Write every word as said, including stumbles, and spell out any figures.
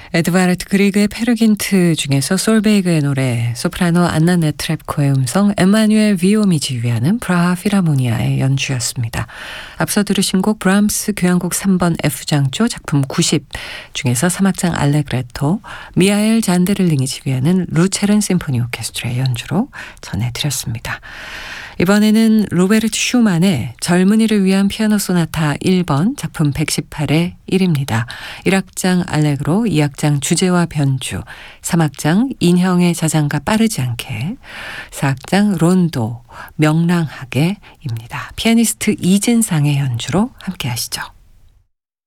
에드바르트 그리그의 페르긴트 중에서 솔베이그의 노래, 소프라노 안나 네트랩코의 음성, 엠마뉴엘 위오미 지휘하는 프라하 필하모니아의 연주였습니다. 앞서 들으신 곡 브람스 교향곡 삼 번 F장조 작품 구십 중에서 삼 악장 알레그레토, 미하엘 잔데를링이 지휘하는 루체른 심포니 오케스트라의 연주로 전해드렸습니다. 이번에는 로베르트 슈만의 젊은이를 위한 피아노 소나타 일 번 작품 백십팔의 일입니다. 일 악장 알레그로, 이 악장 주제와 변주, 삼 악장 인형의 자장가 빠르지 않게, 사 악장 론도 명랑하게입니다. 피아니스트 이진상의 연주로 함께 하시죠.